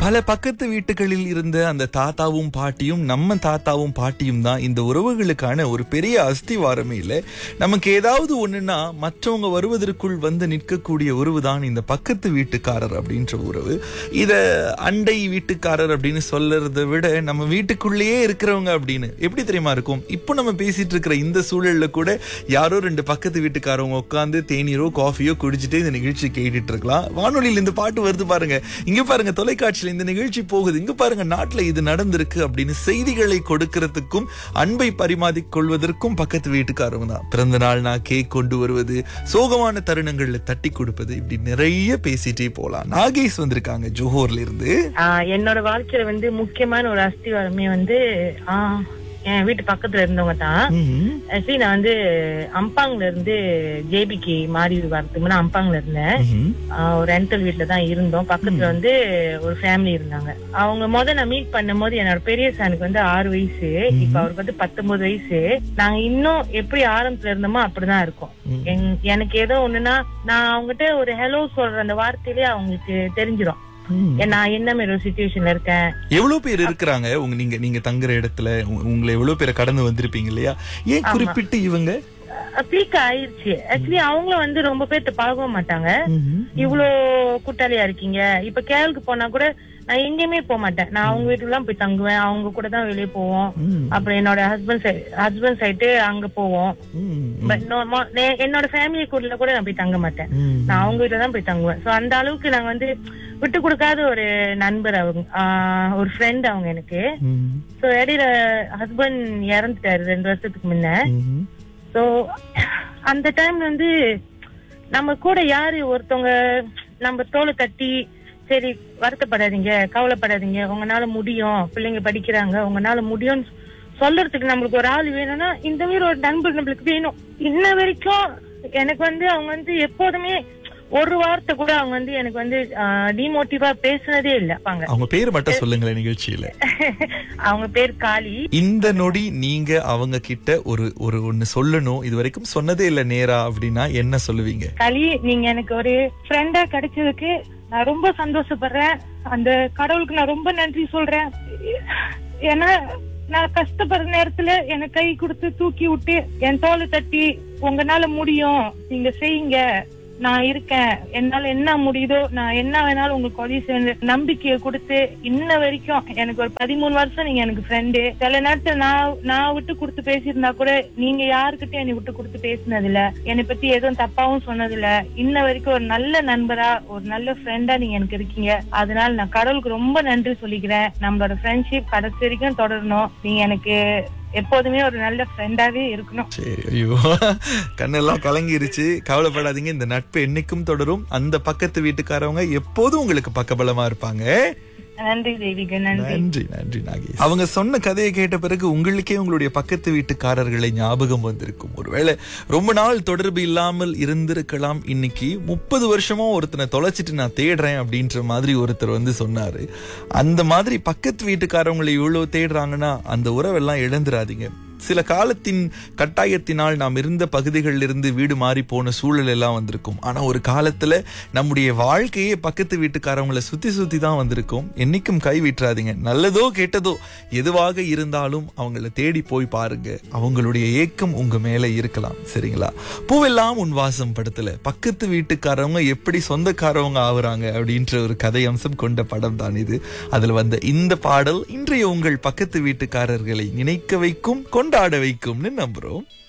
பல பக்கத்து வீட்டுகளில் இருந்த அந்த தாத்தாவும் பாட்டியும் நம்ம தாத்தாவும் பாட்டியும் தான் இந்த உறவுகளுக்கான ஒரு பெரிய அஸ்திவாரமே இல்லை. நமக்கு ஏதாவது ஒண்ணுன்னா மற்றவங்க வருவதற்குள் வந்து நிற்கக்கூடிய உறவு தான் இந்த பக்கத்து வீட்டுக்காரர் அப்படின்ற உறவு. இத அண்டை வீட்டுக்காரர் அப்படின்னு சொல்றதை விட நம்ம வீட்டுக்குள்ளேயே இருக்கிறவங்க அப்படின்னு எப்படி தெரியுமா இருக்கும். இப்போ நம்ம பேசிட்டு இருக்கிற இந்த சூழல்ல கூட யாரோ 2 பக்கத்து வீட்டுக்காரவங்க உட்காந்து தேநீரோ காஃபியோ குடிச்சிட்டு இந்த நிகழ்ச்சி கேட்டுட்டு இருக்கலாம். வானொலியில் இந்த பாட்டு வருது பாருங்க, இங்க பாருங்க தொலைக்காட்சியில இந்த நிகழ்ச்சி போகுது, இங்க பாருங்க நாட்டுல இது நடந்திருக்கு அப்படின்னு செய்திகளை கொடுக்கறதுக்கும் அன்பை பரிமாறிக் கொள்வதற்கும் பக்கத்து வீட்டுக்காரங்க தான். பிறந்த நாள்னா கேக் கொண்டு வருவது, சோகமான தருணங்கள்ல தட்டி கொடுப்பது, இப்படி நிறைய பேசிட்டே போலாம். நாகேஷ் வந்திருக்காங்க ஜோஹர்ல இருந்து. என்னோட வாழ்க்கையில வந்து முக்கியமான ஒரு அஸ்திவாரமே வந்து என் வீட்டு பக்கத்துல இருந்தவங்க தான். ஆக்சுவலி நான் வந்து அம்பாங்ல இருந்து ஜேபிக்கு மாறி வரதுக்கு முன்னாடி அம்பாங்ல இருந்தேன். ஒரு ரெண்டல் வீட்டுல தான் இருந்தோம். பக்கத்துல வந்து ஒரு ஃபேமிலி இருந்தாங்க. அவங்க நான் மீட் பண்ணும் போது என்னோட பெரிய சானுக்கு வந்து 6 வயசு, இப்ப அவருக்கு வந்து 19 வயசு. நாங்க இன்னும் எப்படி ஆரம்பத்துல இருந்தோமோ அப்படிதான் இருக்கோம். எனக்கு ஏதோ ஒண்ணுன்னா நான் அவங்ககிட்ட ஒரு ஹலோ சொல்ற அந்த வார்த்தையிலேயே அவங்களுக்கு தெரிஞ்சிடும் நான் என்ன மாதிரி ஒரு சிச்சுவேஷன்ல இருக்கேன். எவ்வளவு பேர் இருக்கிறாங்க நீங்க தங்குற இடத்துல? உங்களை எவ்வளவு பேரை கடந்து வந்திருப்பீங்க இல்லையா? ஏன் குறிப்பிட்டு இவங்க பீக் ஆயிருச்சு? ஆக்சுவலி அவங்களும் வந்து ரொம்ப பேர்த்த பழக மாட்டாங்க. இவ்வளவு கூட்டாளியா இருக்கீங்க. இப்ப கேளுக்கு போனா கூட நான் எங்கேயுமே போக மாட்டேன். நான் அவங்க வீட்டுல எல்லாம் போய் தங்குவேன். அவங்க கூட தான் வெளியே போவோம். அப்புறம் என்னோட ஹஸ்பண்ட் சைட்டு அங்க போவோம். என்னோட ஃபேமிலி கூட நான் போய் தங்க மாட்டேன். நான் அவங்க வீட்டுல தான் போய் தங்குவேன். சோ அந்த அளவுக்கு நாங்க வந்து விட்டு கொடுக்காத ஒரு நண்பர் அவங்க, ஒரு ஃப்ரெண்ட் அவங்க எனக்கு. சோ இடையில ஹஸ்பண்ட் இறந்துட்டாரு 2 வருஷத்துக்கு முன்ன. சோ அந்த டைம்ல வந்து நம்ம கூட யாரு ஒருத்தவங்க நம்ம தோலை தட்டி சரி வருத்தப்படாதீங்க, கவலைப்படாதீங்க, உங்களால முடியும், பிள்ளைங்க படிக்கிறாங்க, உங்களால முடியும்னு சொல்றதுக்கு நம்மளுக்கு ஒரு ஆள் வேணும்னா இந்த மாதிரி ஒரு நண்பர் நம்மளுக்கு வேணும். இன்ன வரைக்கும் எனக்கு வந்து அவங்க வந்து எப்போதுமே ஒரு வார்த்தை கூட அவங்க வந்து எனக்கு வந்து டிமோட்டிவா பேசுனதே இல்ல. அவங்க பேர் மட்டும் சொல்லுங்களேன் நிகழ்ச்சியில. அவங்க பேர் காளி. இந்த நொடி நீங்க அவங்க கிட்ட ஒன்னு சொல்லணும், இது வரைக்கும் சொன்னதே இல்ல நேரா அப்படின்னா என்ன சொல்லுவீங்க? காளி, நீங்க எனக்கு ஒரு ஃப்ரெண்டா கிடைச்சதுக்கு நான் ரொம்ப சந்தோஷப்படுறேன். அந்த கடவுளுக்கு நான் ரொம்ப நன்றி சொல்றேன். ஏன்னா நான் கஷ்டப்படுற நேரத்துல எனக்கு கை கொடுத்து தூக்கி விட்டு என் தோலை தட்டி உங்களால முடியும், நீங்க செய்யுங்க, நான் இருக்கேன், என்னால என்ன முடியுதோ நான் என்ன வேணாலும் உங்களுக்கு உதவி செய்ய நம்பிக்கையை கொடுத்து இன்ன வரைக்கும் எனக்கு ஒரு 13 வருஷம் நீங்க எனக்கு ஃப்ரெண்டு. சில நேரத்துல நான் விட்டு கொடுத்து பேசியிருந்தா கூட நீங்க யாருக்கிட்ட என்னை விட்டு கொடுத்து பேசினது இல்ல, என்னை பத்தி எதுவும் தப்பாவும் சொன்னது இல்ல. இன்ன வரைக்கும் ஒரு நல்ல நண்பரா ஒரு நல்ல ஃப்ரெண்டா நீங்க எனக்கு இருக்கீங்க. அதனால நான் கடவுளுக்கு ரொம்ப நன்றி சொல்லிக்கிறேன். நம்மளோட ஃப்ரெண்ட்ஷிப் கடைசி வரைக்கும் தொடரணும். நீங்க எனக்கு எப்போதுமே ஒரு நல்ல ஃப்ரெண்டாவே இருக்கணும். சரி, ஐயோ கண்ணெல்லாம் கலங்கிருச்சு. கவலைப்படாதீங்க, இந்த நட்பு என்னைக்கும் தொடரும். அந்த பக்கத்து வீட்டுக்காரவங்க எப்போதும் உங்களுக்கு பக்கபலமா இருப்பாங்க. நன்றி தேவிகா, நன்றி நன்றி நாகேஷ். அவங்க சொன்ன கதையை கேட்ட பிறகு உங்களுக்கே உங்களுடைய பக்கத்து வீட்டுக்காரர்களை ஞாபகம் வந்திருக்கும். ஒருவேளை ரொம்ப நாள் தொடர்பு இல்லாமல் இருந்திருக்கலாம். இன்னைக்கு 30 வருஷமா ஒருத்தனை தொலைச்சிட்டு நான் தேடுறேன் அப்படின்ற மாதிரி ஒருத்தர் வந்து சொன்னாரு. அந்த மாதிரி பக்கத்து வீட்டுக்காரவங்களை இவ்வளவு தேடுறாங்கன்னா அந்த உறவெல்லாம் இழந்துராதீங்க. சில காலத்தின் கட்டாயத்தினால் நாம் இருந்த பகுதிகளில் இருந்து வீடு மாறி போன சூழல் எல்லாம் வந்திருக்கும். ஆனா ஒரு காலத்துல நம்முடைய வாழ்க்கையே பக்கத்து வீட்டுக்காரவங்களை சுத்தி தான் வந்திருக்கும். என்னைக்கும் கை விட்டுறாதீங்க. நல்லதோ கெட்டதோ எதுவாக இருந்தாலும் அவங்கள தேடி போய் பாருங்க. அவங்களுடைய ஏக்கம் உங்க மேல இருக்கலாம். சரிங்களா? பூவெல்லாம் உன் வாசம் படத்துல பக்கத்து வீட்டுக்காரவங்க எப்படி சொந்தக்காரவங்க ஆகுறாங்க அப்படின்ற ஒரு கதை அம்சம் கொண்ட படம் தான் இது. அதுல வந்த இந்த பாடல் இன்றைய உங்கள் பக்கத்து வீட்டுக்காரர்களை நினைக்க வைக்கும், கொண்டாட வைக்கும்னு நம்புறோம்.